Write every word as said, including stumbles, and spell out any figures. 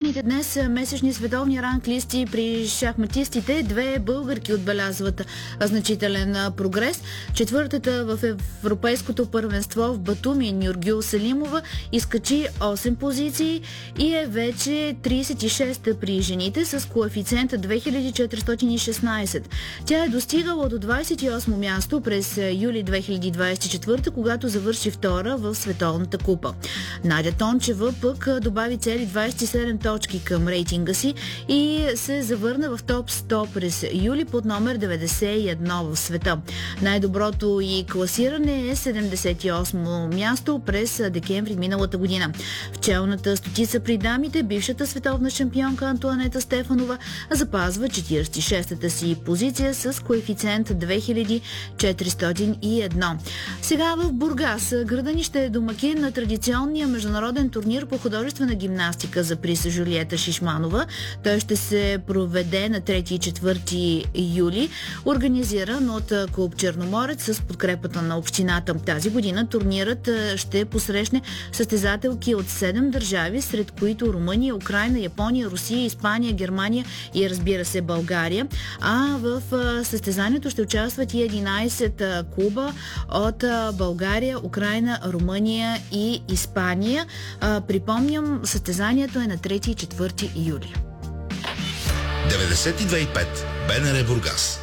публикуваните днес месечни световни ранглисти при шахматистите, две българки отбелязват значителен прогрес. Четвъртата в Европейското първенство в Батуми, Нюргюл Салимова, изкачи осем позиции и е вече тридесет и шеста при жените с коефициента две хиляди четиристотин и шестнадесет. Тя е достигала до двадесет и осмо място през юли две хиляди двадесет и четвърта, когато завърши втора в Световната купа. Надя Тончева пък добави цели двадесет и седем точки към рейтинга си и се завърна в топ сто през юли под номер деветдесет и едно в света. Най-доброто и класиране е седемдесет и осмо място през декември миналата година. В челната стотица при дамите бившата световна шампионка Антоанета Стефанова запазва четиридесет и шестата си позиция с коефициент две хиляди четиристотин и едно. Сега в Бургас градът ни ще е домакин на традиционния международен турнир по художествена гимнастика за приз Жулиета Шишманова. Той ще се проведе на трети и четвърти юли, организиран от клуб Черноморец с подкрепата на общината. Тази година турнирът ще посрещне състезателки от седем държави, сред които Румъния, Украйна, Япония, Русия, Испания, Германия и, разбира се, България. А в състезанието ще участват и единадесет клуба от България, Украйна, Румъния и Испания. Припомням, състезанието е на трети и четвърти юли. деветдесет и две и пет БНР Бургас.